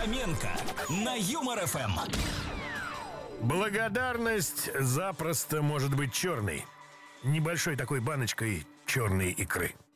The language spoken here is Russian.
Фоменко на Юмор ФМ. Благодарность запросто может быть черной. Небольшой такой баночкой черной икры.